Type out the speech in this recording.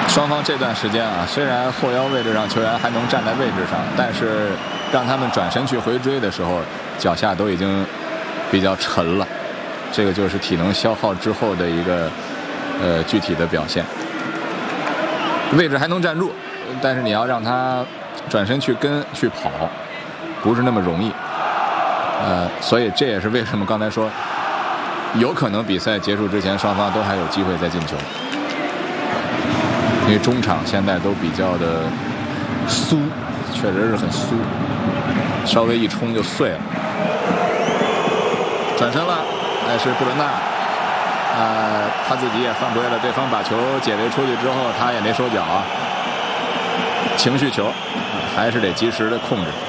双方这段时间啊，虽然后腰位置上球员还能站在位置上，但是让他们转身去回追的时候，脚下都已经比较沉了。这个就是体能消耗之后的一个具体的表现。位置还能站住，但是你要让他转身去跟去跑，不是那么容易。所以这也是为什么刚才说，有可能比赛结束之前双方都还有机会再进球。因为中场现在都比较的酥，确实是很酥，稍微一冲就碎了。转身了，是布伦纳，他自己也犯规了，对方把球解围出去之后，他也没收脚啊，情绪球，还是得及时的控制。